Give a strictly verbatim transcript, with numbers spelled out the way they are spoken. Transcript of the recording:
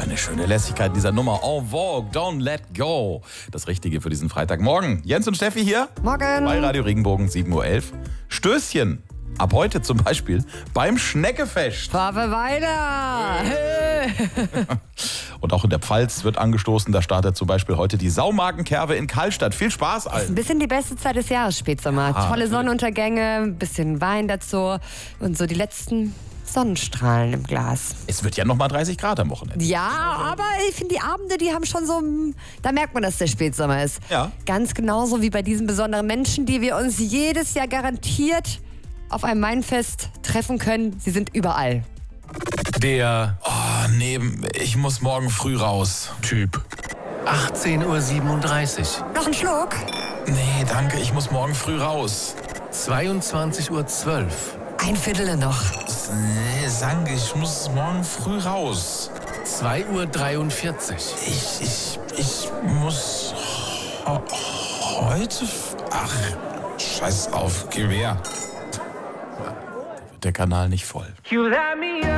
eine schöne Lässigkeit in dieser Nummer. En vogue, don't let go. Das Richtige für diesen Freitagmorgen. Jens und Steffi hier. Morgen. Bei Radio Regenbogen, sieben Uhr elf. Stößchen. Ab heute zum Beispiel beim Schneckefest. Fahre weiter. Und auch in der Pfalz wird angestoßen. Da startet zum Beispiel heute die Saumagenkerwe in Karlstadt. Viel Spaß Ist allen. ein bisschen die beste Zeit des Jahres, Spätsommer. Ah, Tolle natürlich. Sonnenuntergänge, ein bisschen Wein dazu und so die letzten Sonnenstrahlen im Glas. Es wird ja noch mal dreißig Grad am Wochenende. Ja, aber ich finde, die Abende, die haben schon so, da merkt man, dass der Spätsommer ist. Ja. Ganz genauso wie bei diesen besonderen Menschen, die wir uns jedes Jahr garantiert auf einem Weinfest treffen können. Sie sind überall. Der Oh, nee, ich muss morgen früh raus. Typ. achtzehn Uhr siebenunddreißig. Noch ein Schluck? Nee, danke, ich muss morgen früh raus. zweiundzwanzig Uhr zwölf. Ein Viertel noch. Nee, danke, ich muss morgen früh raus. zwei Uhr dreiundvierzig. Ich, ich, ich muss ho- heute... Ach, scheiß auf, Gewehr. Da wird der Kanal nicht voll. You let me